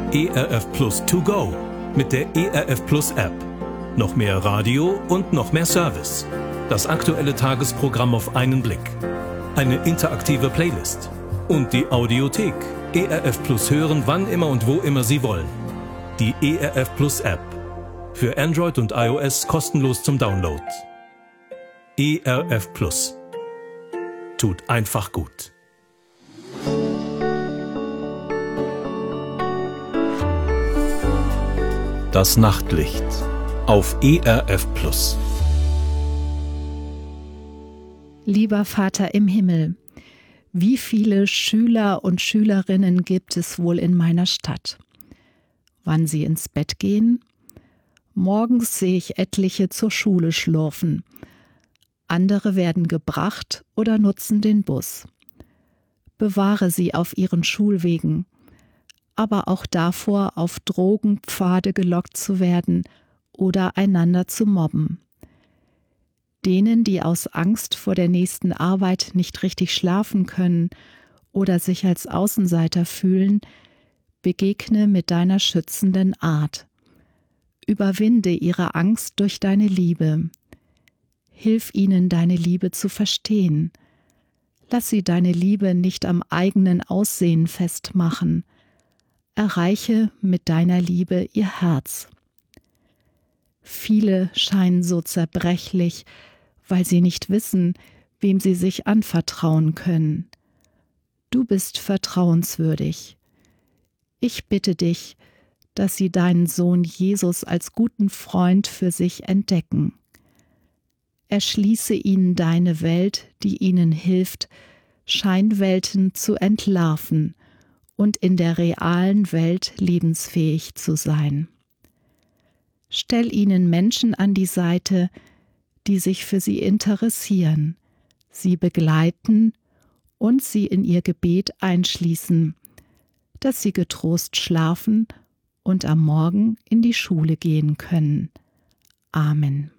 ERF Plus To Go mit der ERF Plus App. Noch mehr Radio und noch mehr Service. Das aktuelle Tagesprogramm auf einen Blick. Eine interaktive Playlist. Und die Audiothek. ERF Plus hören, wann immer und wo immer Sie wollen. Die ERF Plus App. Für Android und iOS kostenlos zum Download. ERF Plus. Tut einfach gut. Das Nachtlicht auf ERF Plus. Lieber Vater im Himmel, wie viele Schüler und Schülerinnen gibt es wohl in meiner Stadt? Wann sie ins Bett gehen? Morgens sehe ich etliche zur Schule schlurfen. Andere werden gebracht oder nutzen den Bus. Bewahre sie auf ihren Schulwegen, aber auch davor, auf Drogenpfade gelockt zu werden oder einander zu mobben. Denen, die aus Angst vor der nächsten Arbeit nicht richtig schlafen können oder sich als Außenseiter fühlen, begegne mit deiner schützenden Art. Überwinde ihre Angst durch deine Liebe. Hilf ihnen, deine Liebe zu verstehen. Lass sie deine Liebe nicht am eigenen Aussehen festmachen. Erreiche mit deiner Liebe ihr Herz. Viele scheinen so zerbrechlich, weil sie nicht wissen, wem sie sich anvertrauen können. Du bist vertrauenswürdig. Ich bitte dich, dass sie deinen Sohn Jesus als guten Freund für sich entdecken. Erschließe ihnen deine Welt, die ihnen hilft, Scheinwelten zu entlarven und in der realen Welt lebensfähig zu sein. Stell ihnen Menschen an die Seite, die sich für sie interessieren, sie begleiten und sie in ihr Gebet einschließen, dass sie getrost schlafen und am Morgen in die Schule gehen können. Amen.